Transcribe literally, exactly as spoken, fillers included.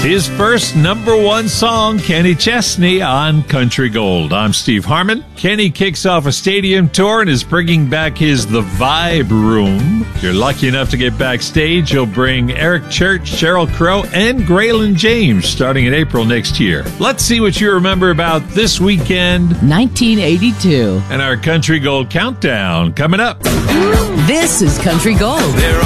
his first number one song, Kenny Chesney, on Country Gold. I'm Steve Harmon. Kenny kicks off a stadium tour and is bringing back his The Vibe Room. If you're lucky enough to get backstage, he'll bring Eric Church, Sheryl Crow, and Graylin James starting in April next year. Let's see what you remember about this weekend. nineteen eighty-two. And our Country Gold Countdown coming up. This is Country Gold. There